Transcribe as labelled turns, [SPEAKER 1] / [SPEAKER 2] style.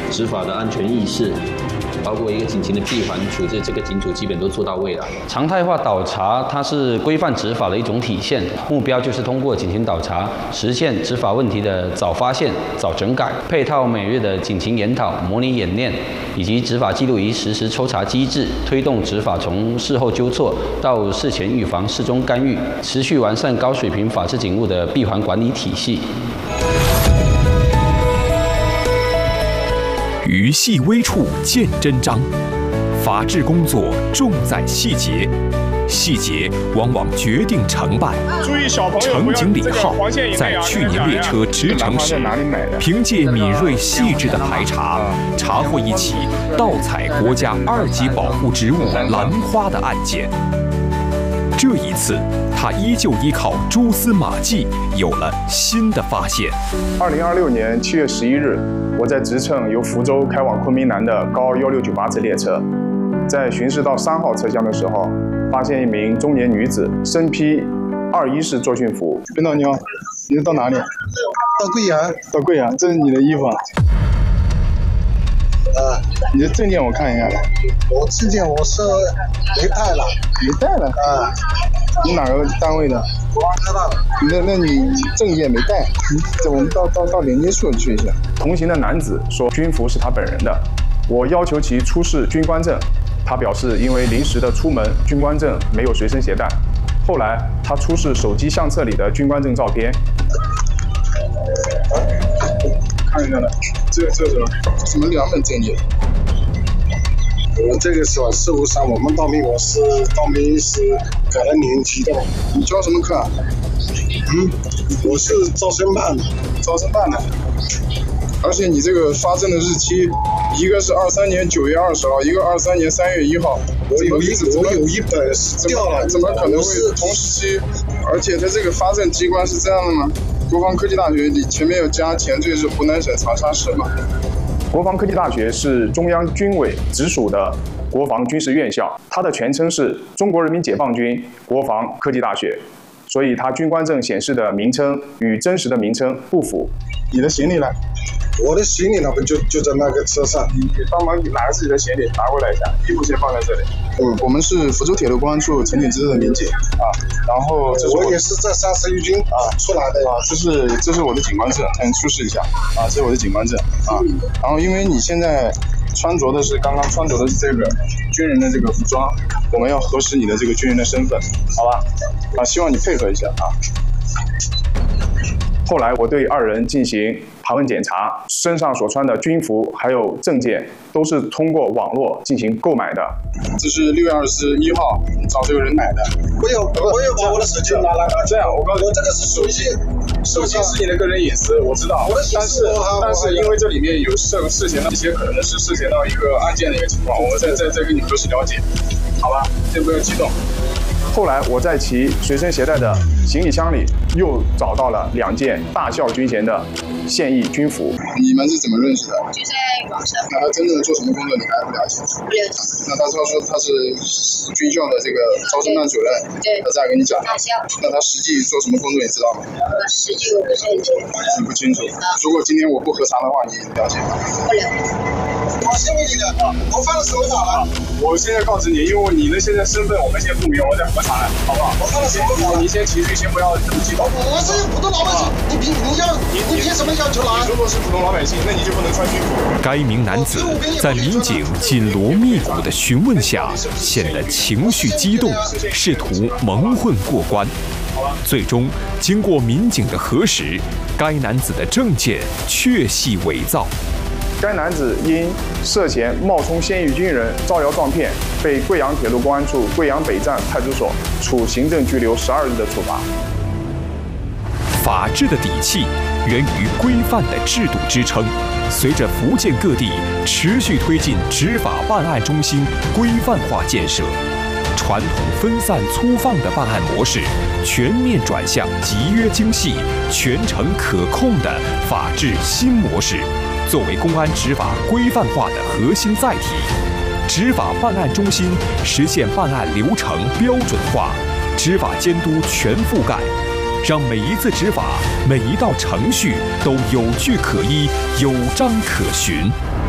[SPEAKER 1] 执法的安全意识，包括一个警情的闭环处置，这个警组基本都做到位了。常态化导查它是规范执法的一种体现，目标就是通过警情导查实现执法问题的早发现、早整改，配套每日的警情研讨、模拟演练，以及执法记录仪实时抽查机制，推动执法从事后纠错到事前预防、事中干预，持续完善高水平法治警务的闭环管理体系。
[SPEAKER 2] 于细微处见真章，法治工作重在细节，细节往往决定成败。乘警李浩在去年列车驰骋时，凭借敏锐细致的排查，查获一起盗采国家2级保护植物兰花的案件。这一次，他依旧依靠蛛丝马迹，有了新的发现。
[SPEAKER 3] 2026年7月11日，我在直乘由福州开往昆明南的高1698次列车，在巡视到3号车厢的时候，发现一名中年女子身披21式作训服。
[SPEAKER 4] 领导你好，你是到哪里？到贵阳。到贵阳，这是你的衣服啊？你的证件我看一下。
[SPEAKER 5] 我证件我是没带了。
[SPEAKER 4] 没带了？你哪个单位的？
[SPEAKER 5] 国安科大的。
[SPEAKER 4] 那你证件没带？我们到连接处去一下。
[SPEAKER 3] 同行的男子说军服是他本人的，我要求其出示军官证，他表示因为临时的出门，军官证没有随身携带。后来他出示手机相册里的军官证照片。
[SPEAKER 4] 看一下了，这是什么2本证件？
[SPEAKER 5] 我这个是事务上，我们当兵是改了年级的。
[SPEAKER 4] 你教什么课啊？
[SPEAKER 5] 我是招生办的。
[SPEAKER 4] 招生办的。而且你这个发证的日期，一个是23年9月20号，一个23年3月1号。
[SPEAKER 5] 我有一本是掉了，
[SPEAKER 4] 怎么可能会同时期？而且它这个发证机关是这样的吗？国防科技大学里前面要加前缀是湖南省长沙市嘛？
[SPEAKER 3] 国防科技大学是中央军委直属的国防军事院校，它的全称是中国人民解放军国防科技大学，所以它军官证显示的名称与真实的名称不符。
[SPEAKER 4] 你的行李呢？
[SPEAKER 5] 我的行李那不就在那个车上？
[SPEAKER 4] 你帮忙拿自己的行李拿过来一下，衣服先放在这里。我们是福州铁路公安处乘警支队的民警啊，然后
[SPEAKER 5] 我也是在31军出来的
[SPEAKER 4] 啊，这是我的警官证，出示一下啊，这是我的警官证啊。然后因为你现在刚刚穿着的是这个军人的这个服装，我们要核实你的这个军人的身份，好吧？啊，希望你配合一下啊。
[SPEAKER 3] 后来我对2人进行盘问检查，身上所穿的军服还有证件都是通过网络进行购买的。
[SPEAKER 4] 这是6月21号找这个人买的。
[SPEAKER 5] 我有把我的手机拿来。
[SPEAKER 4] 这样，我告诉你，
[SPEAKER 5] 这个是手机
[SPEAKER 4] 是你的个人隐私，我知道。但是因为这里面有涉嫌到一些可能是涉嫌到一个案件的一个情况，我们再跟你核实了解，好吧？先不要激动。
[SPEAKER 3] 后来我在其随身携带的行李箱里又找到了2件大校军衔的现役军服。
[SPEAKER 4] 你们是怎么认识的？
[SPEAKER 6] 就在网上。
[SPEAKER 4] 那他真正做什么工作你还不了解？
[SPEAKER 6] 不了解。
[SPEAKER 4] 那他说他是军校的这个招生办主任，
[SPEAKER 6] 对，
[SPEAKER 4] 他这样跟你讲。
[SPEAKER 6] 大校。
[SPEAKER 4] 那他实际做什么工作你知道吗？
[SPEAKER 6] 实际我不是很清楚。
[SPEAKER 4] 你不清楚。如果今天我不核查的话，你了解吗？
[SPEAKER 6] 不了解。
[SPEAKER 5] 我信你的，我犯了什么法了？
[SPEAKER 4] 我现在告知你，因为你的现在身份我们先不明，我再核查来，好不好？
[SPEAKER 5] 我犯了什么法了？
[SPEAKER 4] 你先情绪先不要这么激动。
[SPEAKER 5] 我是普通老百姓，你凭什么要求来？
[SPEAKER 4] 如果是普通老百姓，那你就不能穿军服。
[SPEAKER 2] 该名男子在民警紧锣密鼓的询问下，显得情绪激动，试图蒙混过关。最终，经过民警的核实，该男子的证件确系伪造。
[SPEAKER 3] 该男子因涉嫌冒充现役军人招摇撞骗，被贵阳铁路公安处贵阳北站派出所处行政拘留12日的处罚。
[SPEAKER 2] 法治的底气源于规范的制度支撑。随着福建各地持续推进执法办案中心规范化建设，传统分散粗放的办案模式全面转向集约精细、全程可控的法治新模式。作为公安执法规范化的核心载体，执法办案中心实现办案流程标准化，执法监督全覆盖，让每一次执法、每一道程序都有据可依、有章可循。